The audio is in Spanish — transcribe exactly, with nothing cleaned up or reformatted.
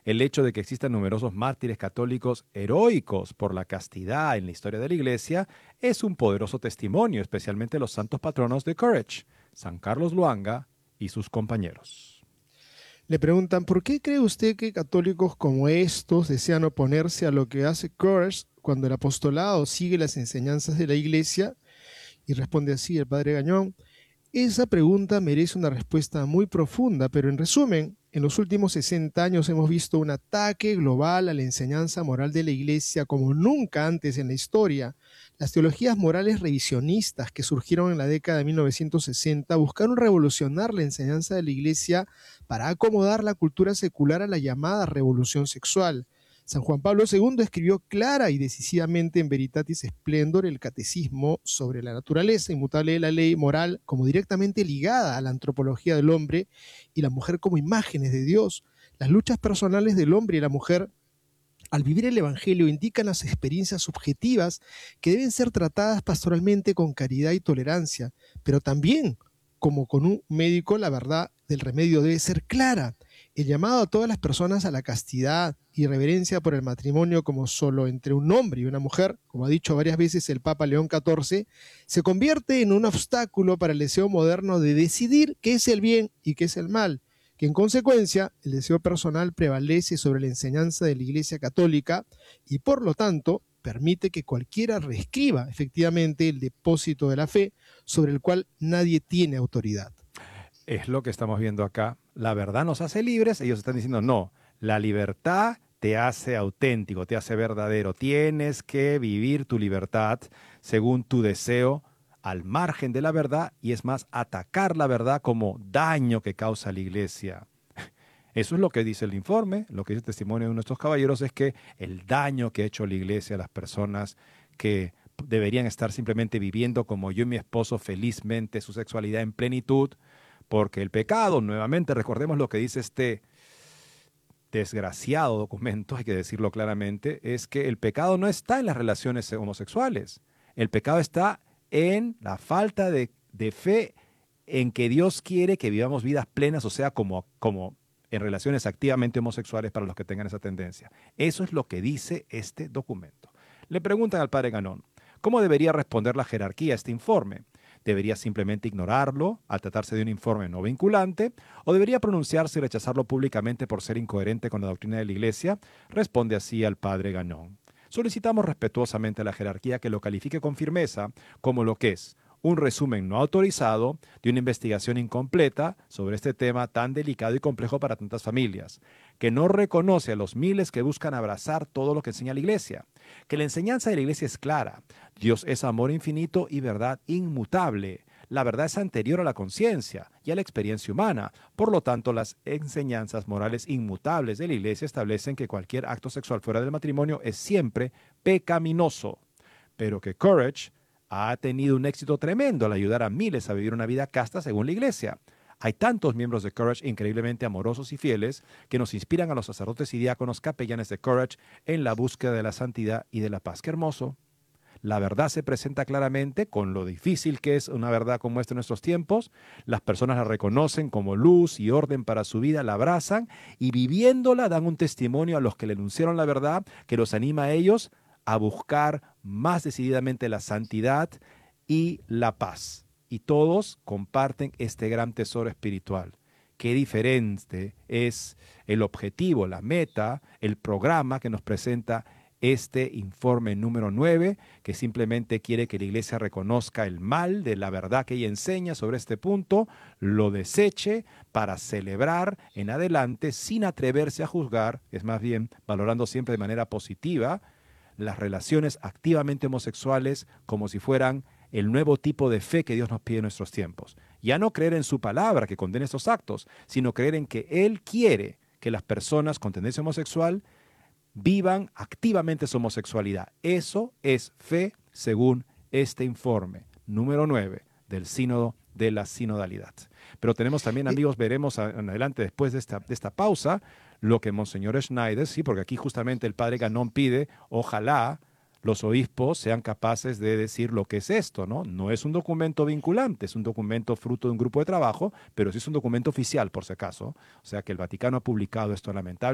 El hecho de que existan numerosos mártires católicos heroicos por la castidad en la historia de la Iglesia es un poderoso testimonio, especialmente los santos patronos de Courage, San Carlos Luanga y sus compañeros. Le preguntan, ¿por qué cree usted que católicos como estos desean oponerse a lo que hace Courage cuando el apostolado sigue las enseñanzas de la Iglesia? Y responde así el padre Gañón: esa pregunta merece una respuesta muy profunda, pero en resumen, en los últimos sesenta años hemos visto un ataque global a la enseñanza moral de la Iglesia como nunca antes en la historia. Las teologías morales revisionistas que surgieron en la década de mil novecientos sesenta buscaron revolucionar la enseñanza de la Iglesia para acomodar la cultura secular a la llamada revolución sexual. San Juan Pablo segundo escribió clara y decisivamente en Veritatis Splendor el catecismo sobre la naturaleza inmutable de la ley moral como directamente ligada a la antropología del hombre y la mujer como imágenes de Dios. Las luchas personales del hombre y la mujer al vivir el Evangelio indican las experiencias subjetivas que deben ser tratadas pastoralmente con caridad y tolerancia, pero también, como con un médico, la verdad del remedio debe ser clara. El llamado a todas las personas a la castidad y reverencia por el matrimonio como solo entre un hombre y una mujer, como ha dicho varias veces el Papa León catorce, se convierte en un obstáculo para el deseo moderno de decidir qué es el bien y qué es el mal, que en consecuencia el deseo personal prevalece sobre la enseñanza de la Iglesia Católica y por lo tanto permite que cualquiera reescriba efectivamente el depósito de la fe sobre el cual nadie tiene autoridad. Es lo que estamos viendo acá. La verdad nos hace libres. Ellos están diciendo, no, la libertad te hace auténtico, te hace verdadero. Tienes que vivir tu libertad según tu deseo, al margen de la verdad, y es más, atacar la verdad como daño que causa la Iglesia. Eso es lo que dice el informe, lo que dice el testimonio de nuestros caballeros, es que el daño que ha hecho la Iglesia a las personas que deberían estar simplemente viviendo como yo y mi esposo felizmente su sexualidad en plenitud, porque el pecado, nuevamente recordemos lo que dice este desgraciado documento, hay que decirlo claramente, es que el pecado no está en las relaciones homosexuales. El pecado está en la falta de, de fe en que Dios quiere que vivamos vidas plenas, o sea, como, como en relaciones activamente homosexuales para los que tengan esa tendencia. Eso es lo que dice este documento. Le preguntan al padre Ganón, ¿cómo debería responder la jerarquía a este informe? ¿Debería simplemente ignorarlo al tratarse de un informe no vinculante? ¿O debería pronunciarse y rechazarlo públicamente por ser incoherente con la doctrina de la Iglesia? Responde así al padre Ganón. Solicitamos respetuosamente a la jerarquía que lo califique con firmeza como lo que es un resumen no autorizado de una investigación incompleta sobre este tema tan delicado y complejo para tantas familias, que no reconoce a los miles que buscan abrazar todo lo que enseña la Iglesia, que la enseñanza de la Iglesia es clara, Dios es amor infinito y verdad inmutable, la verdad es anterior a la conciencia y a la experiencia humana, por lo tanto las enseñanzas morales inmutables de la Iglesia establecen que cualquier acto sexual fuera del matrimonio es siempre pecaminoso, pero que Courage ha tenido un éxito tremendo al ayudar a miles a vivir una vida casta según la Iglesia. Hay tantos miembros de Courage increíblemente amorosos y fieles que nos inspiran a los sacerdotes y diáconos capellanes de Courage en la búsqueda de la santidad y de la paz. ¡Qué hermoso! La verdad se presenta claramente con lo difícil que es una verdad como esta en nuestros tiempos. Las personas la reconocen como luz y orden para su vida, la abrazan y viviéndola dan un testimonio a los que le enunciaron la verdad que los anima a ellos a buscar más decididamente la santidad y la paz. Y todos comparten este gran tesoro espiritual. Qué diferente es el objetivo, la meta, el programa que nos presenta este informe número nueve, que simplemente quiere que la Iglesia reconozca el mal de la verdad que ella enseña sobre este punto, lo deseche para celebrar en adelante sin atreverse a juzgar, es más bien valorando siempre de manera positiva las relaciones activamente homosexuales como si fueran el nuevo tipo de fe que Dios nos pide en nuestros tiempos. Ya no creer en su palabra que condena estos actos, sino creer en que Él quiere que las personas con tendencia homosexual vivan activamente su homosexualidad. Eso es fe según este informe, número nueve, del Sínodo de la Sinodalidad. Pero tenemos también, amigos, veremos en adelante después de esta, de esta pausa, lo que Monseñor Schneider, sí, porque aquí justamente el padre Ganón pide, ojalá los obispos sean capaces de decir lo que es esto, ¿no? No es un documento vinculante, es un documento fruto de un grupo de trabajo, pero sí es un documento oficial, por si acaso. O sea que el Vaticano ha publicado esto lamentablemente.